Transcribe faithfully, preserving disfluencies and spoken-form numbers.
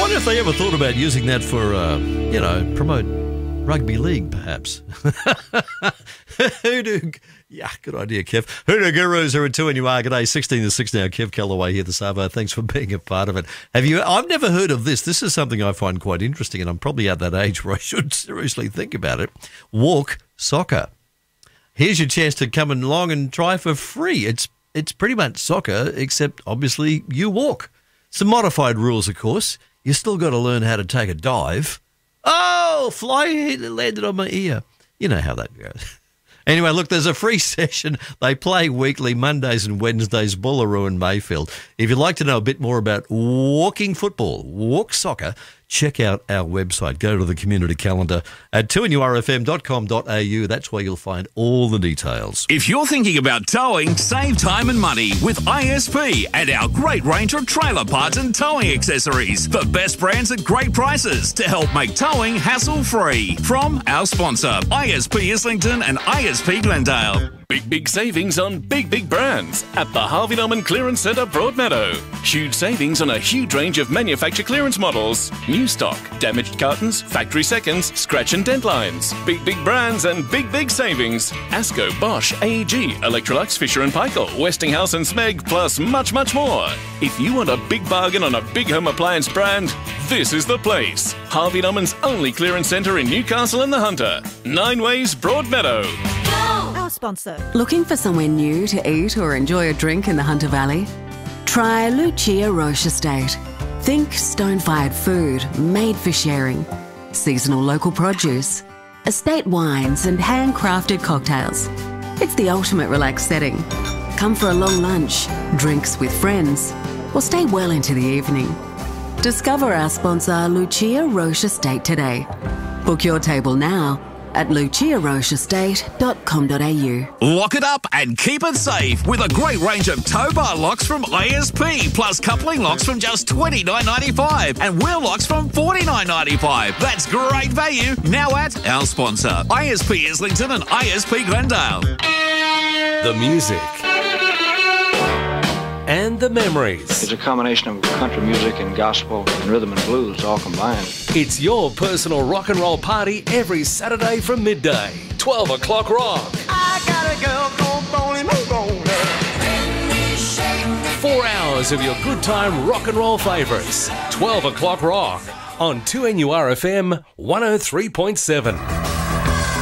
wonder if they ever thought about using that for, uh, you know, promote rugby league, perhaps. Hoodoo, yeah, good idea, Kev. Hoodoo Gurus are at two N U R. G'day, sixteen to six now. Kev Callaway here this hour. Thanks for being a part of it. Have you? I've never heard of this. This is something I find quite interesting, and I'm probably at that age where I should seriously think about it. Walk soccer. Here's your chance to come along and try for free. It's it's pretty much soccer, except obviously you walk. Some modified rules, of course. You still got to learn how to take a dive. Oh, fly landed on my ear. You know how that goes. Anyway, look, there's a free session. They play weekly, Mondays and Wednesdays, Bullaroo and Mayfield. If you'd like to know a bit more about walking football, walk soccer, check out our website. Go to the community calendar at two N U R F M dot com dot A U. That's where you'll find all the details. If you're thinking about towing, save time and money with I S P and our great range of trailer parts and towing accessories. The best brands at great prices to help make towing hassle-free. From our sponsor, I S P Islington and I S P Glendale. Big, big savings on big, big brands at the Harvey Norman Clearance Centre, Broadmeadow. Huge savings on a huge range of manufacturer clearance models. New stock, damaged cartons, factory seconds, scratch and dent lines. Big, big brands and big, big savings. Asco, Bosch, A E G, Electrolux, Fisher and Paykel, Westinghouse and Smeg, plus much, much more. If you want a big bargain on a big home appliance brand, this is the place. Harvey Norman's only clearance centre in Newcastle and the Hunter. Nine Ways, Broadmeadow. Our sponsor. Looking for somewhere new to eat or enjoy a drink in the Hunter Valley? Try Lucia Roche Estate. Think stone-fired food made for sharing, seasonal local produce, estate wines and handcrafted cocktails. It's the ultimate relaxed setting. Come for a long lunch, drinks with friends, or stay well into the evening. Discover our sponsor Lucia Roche Estate today. Book your table now at lucia roche estate dot com dot A U. Lock it up and keep it safe with a great range of tow bar locks from I S P, plus coupling locks from just twenty-nine ninety-five and wheel locks from forty-nine ninety-five. That's great value now at our sponsor, I S P Islington and I S P Glendale. The music and the memories. It's a combination of country music and gospel and rhythm and blues all combined. It's your personal rock and roll party every Saturday from midday. twelve o'clock rock. I got a girl called Bonnie Malone. Four hours of your good time rock and roll favourites. twelve o'clock rock on two N U R F M one oh three point seven.